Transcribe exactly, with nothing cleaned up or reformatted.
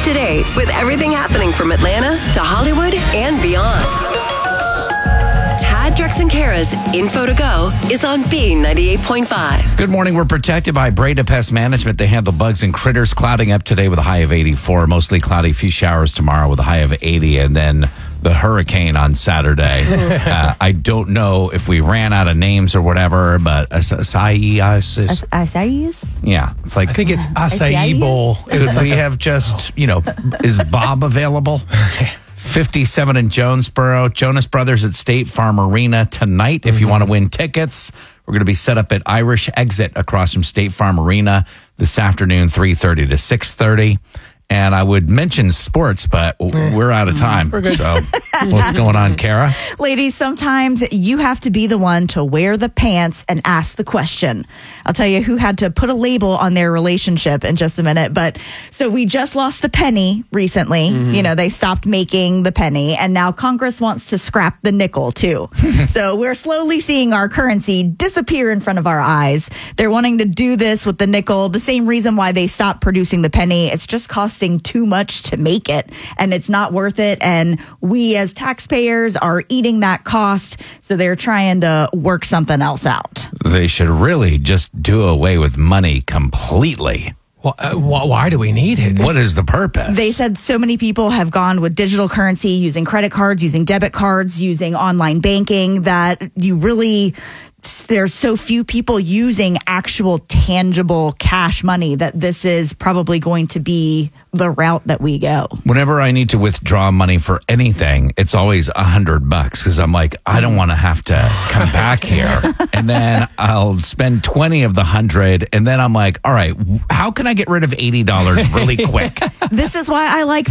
to date with everything happening from Atlanta to Hollywood and beyond. Tad, Drex, and Kara's Info to Go is on B ninety-eight point five. Good morning. We're protected by Breda Pest Management. They handle bugs and critters. Clouding up today with a high of eighty-four. Mostly cloudy, few showers tomorrow with a high of eighty. And then the hurricane on Saturday. uh, I don't know if we ran out of names or whatever, but Acai is... Acai? Yeah. It's like... I think it's acai bowl. Could we have just, you know, is Bob available? fifty-seven in Jonesboro. Jonas Brothers at State Farm Arena tonight. If you want to win tickets, we're going to be set up at Irish Exit across from State Farm Arena this afternoon, three thirty to six thirty. And I would mention sports, but we're out of time. We're good. So what's going on, Kara? Ladies, sometimes you have to be the one to wear the pants and ask the question. I'll tell you who had to put a label on their relationship in just a minute. But so we just lost the penny recently. Mm-hmm. You know, they stopped making the penny, and now Congress wants to scrap the nickel too. So we're slowly seeing our currency disappear in front of our eyes. They're wanting to do this with the nickel. The same reason why they stopped producing the penny. It's just costing too much to make it, and it's not worth it. And we as taxpayers are eating that cost. So they're trying to work something else out. They should really just do away with money completely. Well, uh, wh- why do we need it? What is the purpose? They said so many people have gone with digital currency, using credit cards, using debit cards, using online banking, that you really... there's so few people using actual tangible cash money that this is probably going to be the route that we go. Whenever I need to withdraw money for anything, it's always a hundred bucks because I'm like, I don't want to have to come back here. And then I'll spend twenty of the hundred. And then I'm like, all right, how can I get rid of eighty dollars really quick? This is why I like